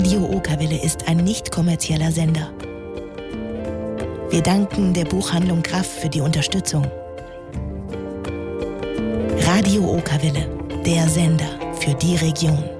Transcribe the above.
Radio Okerwelle ist ein nicht kommerzieller Sender. Wir danken der Buchhandlung Graf für die Unterstützung. Radio Okerwelle, der Sender für die Region.